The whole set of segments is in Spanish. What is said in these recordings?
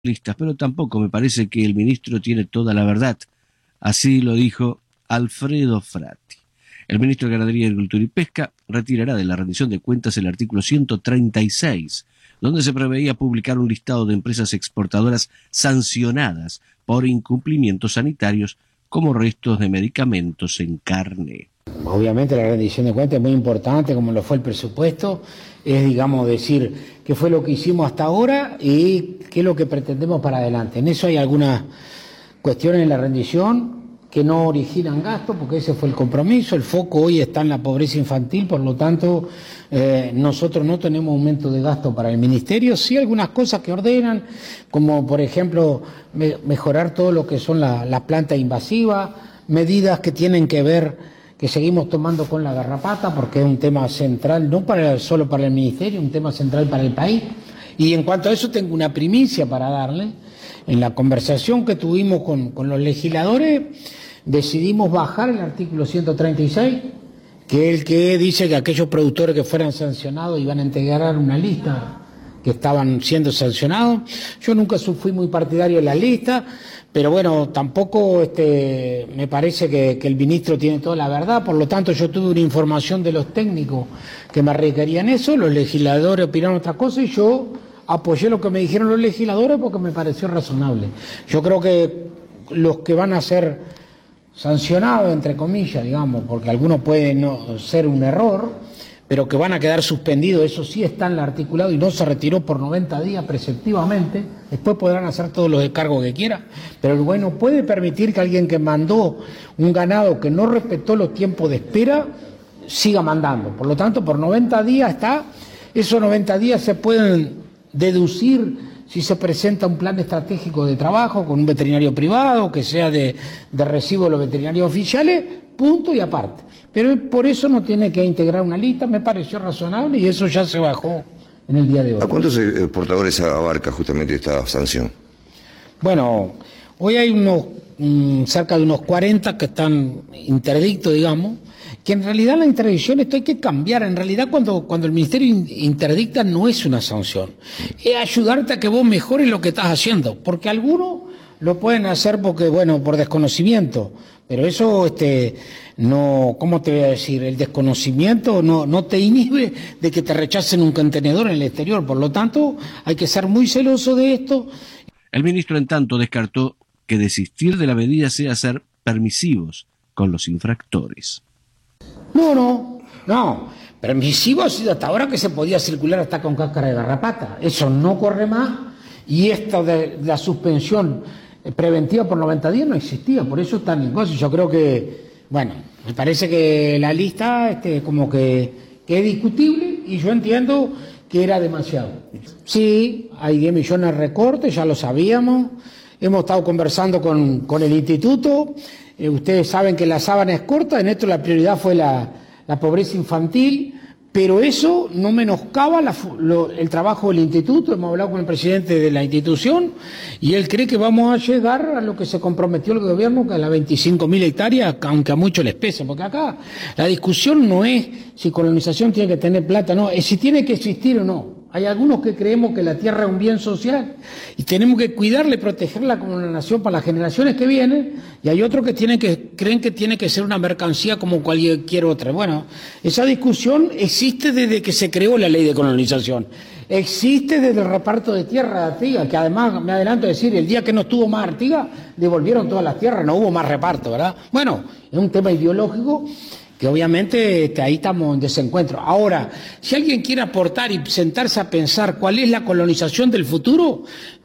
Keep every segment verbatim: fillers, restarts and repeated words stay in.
listas, pero tampoco me parece que el ministro tiene toda la verdad. Así lo dijo Alfredo Fratti. El ministro de Ganadería, Agricultura y Pesca retirará de la rendición de cuentas el artículo ciento treinta y seis, donde se preveía publicar un listado de empresas exportadoras sancionadas por incumplimientos sanitarios como restos de medicamentos en carne. Obviamente la rendición de cuentas es muy importante, como lo fue el presupuesto, es, digamos, decir qué fue lo que hicimos hasta ahora y qué es lo que pretendemos para adelante. En eso hay algunas cuestiones en la rendición que no originan gasto, porque ese fue el compromiso. El foco hoy está en la pobreza infantil, por lo tanto, eh, nosotros no tenemos aumento de gasto para el ministerio. Sí algunas cosas que ordenan, como por ejemplo me, mejorar todo lo que son las la plantas invasivas, medidas que tienen que ver, que seguimos tomando con la garrapata, porque es un tema central, no para, solo para el ministerio, un tema central para el país. Y en cuanto a eso tengo una primicia para darle. En la conversación que tuvimos con, con los legisladores, decidimos bajar el artículo ciento treinta y seis, que es el que dice que aquellos productores que fueran sancionados iban a integrar una lista que estaban siendo sancionados. Yo nunca fui muy partidario de la lista, pero bueno, tampoco este, me parece que, que el ministro tiene toda la verdad, por lo tanto yo tuve una información de los técnicos que me requerían eso, los legisladores opinaron otra cosa y yo apoyé lo que me dijeron los legisladores porque me pareció razonable. Yo creo que los que van a ser sancionados, entre comillas, digamos, porque algunos pueden no ser un error, pero que van a quedar suspendidos, eso sí está en el articulado y no se retiró por noventa días preceptivamente, después podrán hacer todos los descargos que quieran, pero el bueno puede permitir que alguien que mandó un ganado que no respetó los tiempos de espera, siga mandando. Por lo tanto, por noventa días está, esos noventa días se pueden deducir si se presenta un plan estratégico de trabajo con un veterinario privado, que sea de, de recibo de los veterinarios oficiales, punto y aparte. Pero por eso no tiene que integrar una lista, me pareció razonable y eso ya se bajó en el día de hoy. ¿A cuántos exportadores abarca justamente esta sanción? Bueno, hoy hay unos mmm, cerca de unos cuarenta que están interdictos, digamos, que en realidad la interdicción esto hay que cambiar. En realidad cuando, cuando el ministerio interdicta no es una sanción, es ayudarte a que vos mejores lo que estás haciendo, porque algunos lo pueden hacer porque, bueno, por desconocimiento, pero eso, este, no, ¿cómo te voy a decir? El desconocimiento no, no te inhibe de que te rechacen un contenedor en el exterior, por lo tanto hay que ser muy celoso de esto. El ministro en tanto descartó que desistir de la medida sea ser permisivos con los infractores. No, no, no. Permisivo ha sido hasta ahora que se podía circular hasta con cáscara de garrapata. Eso no corre más y esto de la suspensión preventiva por noventa días no existía, por eso está en negocio. Yo creo que, bueno, me parece que la lista este, como que, que es discutible y yo entiendo que era demasiado. Sí, hay diez millones de recortes, ya lo sabíamos. Hemos estado conversando con, con el instituto. Eh, ustedes saben que la sábana es corta, en esto la prioridad fue la, la pobreza infantil, pero eso no menoscaba la, lo, el trabajo del instituto. Hemos hablado con el presidente de la institución y él cree que vamos a llegar a lo que se comprometió el gobierno, que a las veinticinco mil hectáreas, aunque a muchos les pese, porque acá la discusión no es si colonización tiene que tener plata, no, es si tiene que existir o no. Hay algunos que creemos que la tierra es un bien social y tenemos que cuidarla y protegerla como una nación para las generaciones que vienen, y hay otros que, tienen que creen que tiene que ser una mercancía como cualquier otra. Bueno, esa discusión existe desde que se creó la ley de colonización, existe desde el reparto de tierra de Artigas, que además, me adelanto a decir, el día que no estuvo más Artigas, devolvieron todas las tierras, no hubo más reparto, ¿verdad? Bueno, es un tema ideológico que obviamente este, ahí estamos en desencuentro. Ahora, si alguien quiere aportar y sentarse a pensar cuál es la colonización del futuro,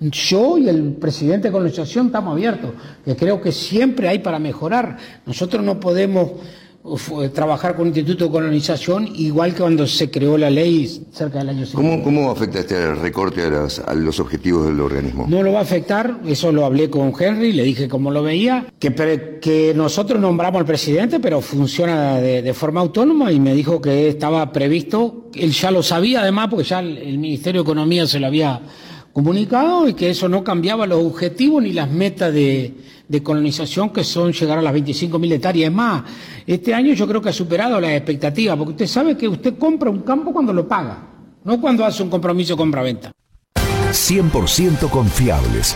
yo y el presidente de colonización estamos abiertos, que creo que siempre hay para mejorar. Nosotros no podemos uf, trabajar con el Instituto de Colonización igual que cuando se creó la ley cerca del año cincuenta. ¿Cómo, cómo afecta este recorte a, las, a los objetivos del organismo? No lo va a afectar, eso lo hablé con Henry, le dije cómo lo veía, que, que nosotros nombramos al presidente, pero funciona de, de forma autónoma, y me dijo que estaba previsto, él ya lo sabía además, porque ya el, el Ministerio de Economía se lo había comunicado, y que eso no cambiaba los objetivos ni las metas de, de colonización, que son llegar a las veinticinco mil hectáreas. Es más, este año yo creo que ha superado las expectativas, porque usted sabe que usted compra un campo cuando lo paga, no cuando hace un compromiso de compra-venta. cien por ciento confiables,